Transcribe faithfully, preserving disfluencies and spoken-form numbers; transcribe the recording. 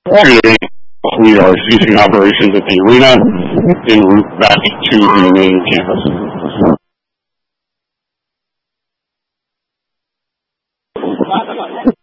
Today, we are ceasing operations at the arena en route back to the main campus.